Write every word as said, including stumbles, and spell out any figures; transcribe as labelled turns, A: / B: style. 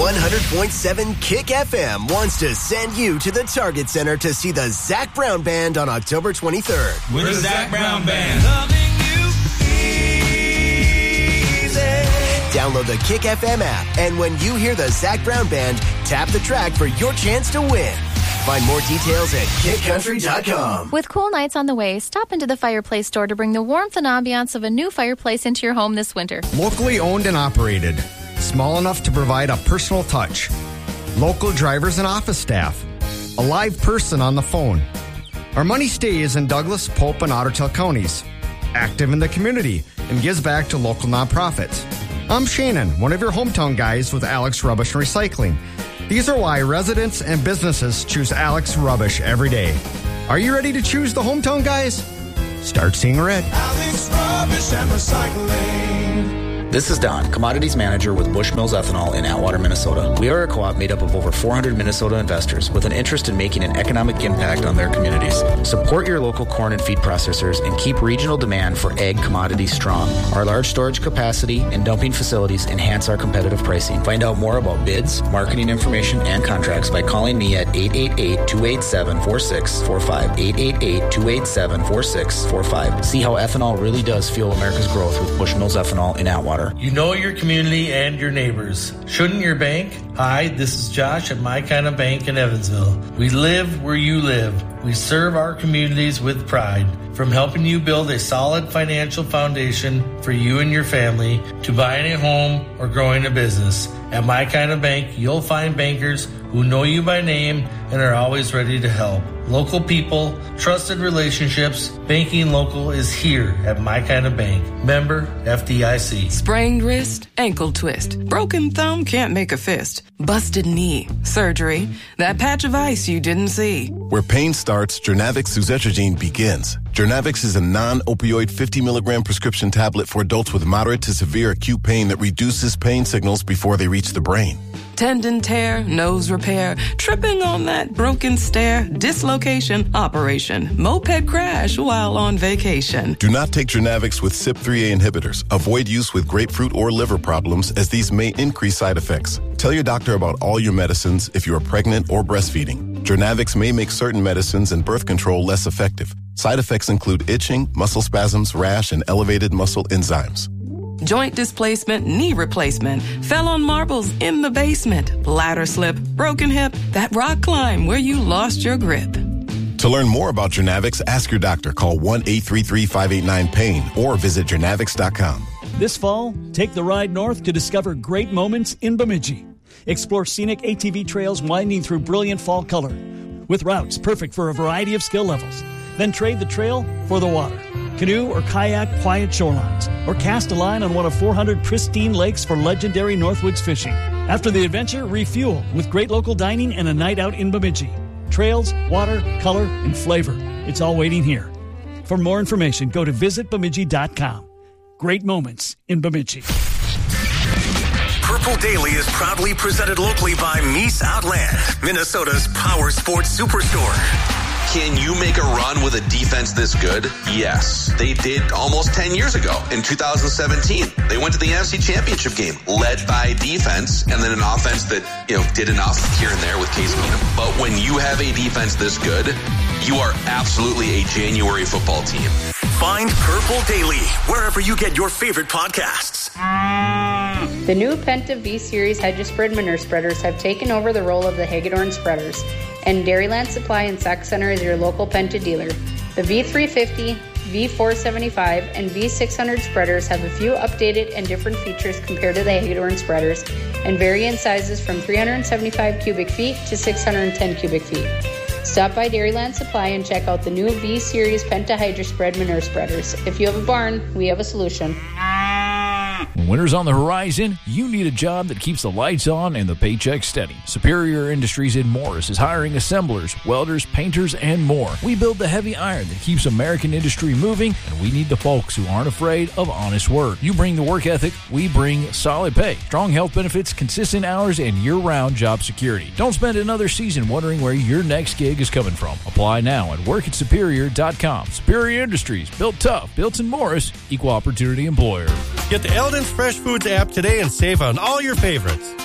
A: one hundred point seven Kick F M wants to send you to the Target Center to see the Zac Brown Band on October twenty-third.
B: With the Zac Brown Band.
A: Download the Kick F M app, and when you hear the Zac Brown Band, tap the track for your chance to win. Find more details at kick country dot com.
C: With cool nights on the way, stop into the Fireplace store to bring the warmth and ambiance of a new fireplace into your home this winter.
D: Locally owned and operated. Small enough to provide a personal touch. Local drivers and office staff. A live person on the phone. Our money stays in Douglas, Pope, and Ottertail counties. Active in the community and gives back to local nonprofits. I'm Shannon, one of your hometown guys with Alex Rubbish and Recycling. These are why residents and businesses choose Alex Rubbish every day. Are you ready to choose the hometown guys? Start seeing red.
E: Alex Rubbish and Recycling.
F: This is Don, Commodities Manager with Bushmills Ethanol in Atwater, Minnesota. We are a co-op made up of over four hundred Minnesota investors with an interest in making an economic impact on their communities. Support your local corn and feed processors and keep regional demand for ag commodities strong. Our large storage capacity and dumping facilities enhance our competitive pricing. Find out more about bids, marketing information, and contracts by calling me at eight eight eight, two eight seven, four six four five, eight eight eight, two eight seven, four six four five. See how ethanol really does fuel America's growth with Bushmills Ethanol in Atwater.
G: You know your community and your neighbors. Shouldn't your bank? Hi, this is Josh at My Kind of Bank in Evansville. We live where you live. We serve our communities with pride. From helping you build a solid financial foundation for you and your family to buying a home or growing a business. At My Kind of Bank, you'll find bankers who know you by name and are always ready to help. Local people, trusted relationships, banking local is here at My Kind of Bank. Member F D I C.
H: Sprained wrist, ankle twist, broken thumb can't make a fist, busted knee, surgery, that patch of ice you didn't see.
I: Where pain starts, Jernavix suzetrigine begins. Jernavix is a non-opioid fifty milligram prescription tablet for adults with moderate to severe acute pain that reduces pain signals before they reach the brain.
H: Tendon tear, nose repair, tripping on that broken stair, dislocation, operation, moped crash while on vacation.
I: Do not take Jernavix with C Y P three A inhibitors. Avoid use with grapefruit or liver problems as these may increase side effects. Tell your doctor about all your medicines if you are pregnant or breastfeeding. Jernavix may make certain medicines and birth control less effective. Side effects include itching, muscle spasms, rash, and elevated muscle enzymes.
H: Joint displacement, knee replacement, fell on marbles in the basement, ladder slip, broken hip, that rock climb where you lost your grip.
I: To learn more about Jernavix, ask your doctor. Call one eight three three, five eight nine, pain or visit jernavix dot com.
J: This fall, take the ride north to discover great moments in Bemidji. Explore scenic A T V trails winding through brilliant fall color, with routes perfect for a variety of skill levels. Then trade the trail for the water. Canoe or kayak quiet shorelines, or cast a line on one of four hundred pristine lakes for legendary Northwoods fishing. After the adventure, refuel with great local dining and a night out in Bemidji. Trails, water, color, and flavor. It's all waiting here. For more information, go to visit bemidji dot com. Great moments in Bemidji.
K: Purple Daily is proudly presented locally by Mies Outland, Minnesota's power sports superstore.
L: Can you make a run with a defense this good? Yes. They did almost ten years ago in two thousand seventeen. They went to the N F C Championship game led by defense and then an offense that, you know, did enough here and there with Case Keenum. But when you have a defense this good, you are absolutely a January football team.
K: Find Purple Daily wherever you get your favorite podcasts.
M: The new Penta V-Series Hedge Spread Manure Spreaders have taken over the role of the Hagedorn Spreaders, and Dairyland Supply and Sac Center is your local Penta dealer. The V three fifty, V four seventy-five, and V six hundred spreaders have a few updated and different features compared to the Hagedorn spreaders, and vary in sizes from three hundred seventy-five cubic feet to six hundred ten cubic feet. Stop by Dairyland Supply and check out the new V-Series Penta Hydro Spread Manure Spreaders. If you have a barn, we have a solution.
N: When winter's on the horizon, you need a job that keeps the lights on and the paycheck steady. Superior Industries in Morris is hiring assemblers, welders, painters, and more. We build the heavy iron that keeps American industry moving, and we need the folks who aren't afraid of honest work. You bring the work ethic, we bring solid pay, strong health benefits, consistent hours, and year-round job security. Don't spend another season wondering where your next gig is coming from. Apply now at work at superior dot com. Superior Industries, built tough, built in Morris, equal opportunity employer.
O: Get the Eldon's Fresh Foods app today and save on all your favorites.